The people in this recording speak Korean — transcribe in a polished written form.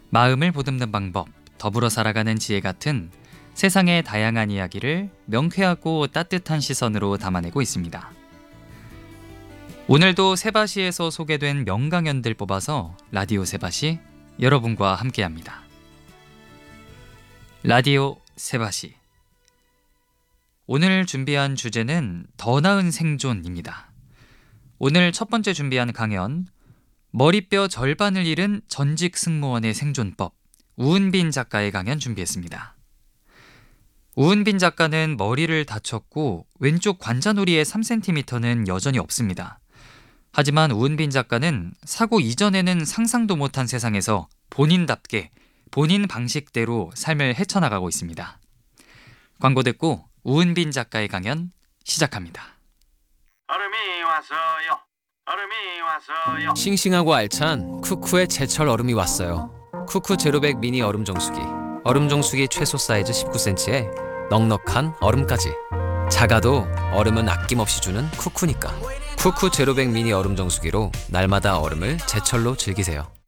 마음을 보듬는 방법, 더불어 살아가는 지혜 같은 세상의 다양한 이야기를 명쾌하고 따뜻한 시선으로 담아내고 있습니다. 오늘도 세바시에서 소개된 명강연들 뽑아서 라디오 세바시 여러분과 함께합니다. 라디오 세바시. 오늘 준비한 주제는 더 나은 생존입니다. 오늘 첫 번째 준비한 강연, 머리뼈 절반을 잃은 전직 승무원의 생존법, 우은빈 작가의 강연 준비했습니다. 우은빈 작가는 머리를 다쳤고 왼쪽 관자놀이의 3cm는 여전히 없습니다. 하지만 우은빈 작가는 사고 이전에는 상상도 못한 세상에서 본인답게 본인 방식대로 삶을 헤쳐나가고 있습니다. 광고 듣고 우은빈 작가의 강연 시작합니다. 얼음이 왔어요. 얼음이 왔어요. 싱싱하고 알찬 쿠쿠의 제철 얼음이 왔어요. 쿠쿠 제로백 미니 얼음 정수기. 얼음 정수기 최소 사이즈 19cm에 넉넉한 얼음까지. 작아도 얼음은 아낌없이 주는 쿠쿠니까. 쿠쿠 제로백 미니 얼음 정수기로 날마다 얼음을 제철로 즐기세요.